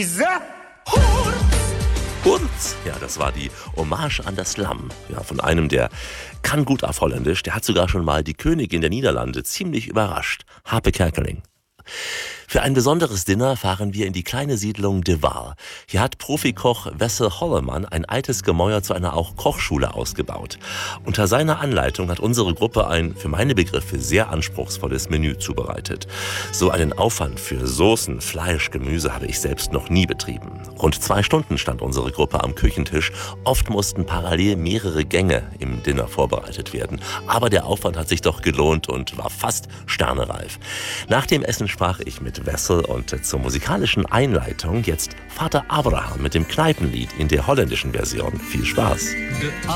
Hurz, ja, das war die Hommage an das Lamm. Ja, von einem, der kann gut auf Holländisch. Der hat sogar schon mal die Königin der Niederlande ziemlich überrascht. Harpe Kerkeling. Für ein besonderes Dinner fahren wir in die kleine Siedlung De Waal. Hier hat Profikoch Wessel Hollemann ein altes Gemäuer zu einer auch Kochschule ausgebaut. Unter seiner Anleitung hat unsere Gruppe ein, für meine Begriffe, sehr anspruchsvolles Menü zubereitet. So einen Aufwand für Soßen, Fleisch, Gemüse habe ich selbst noch nie betrieben. Rund 2 Stunden stand unsere Gruppe am Küchentisch. Oft mussten parallel mehrere Gänge im Dinner vorbereitet werden. Aber der Aufwand hat sich doch gelohnt und war fast sternereif. Nach dem Essen sprach ich mit Wessel und zur musikalischen Einleitung jetzt Vater Abraham mit dem Kneipenlied in der holländischen Version. Viel Spaß!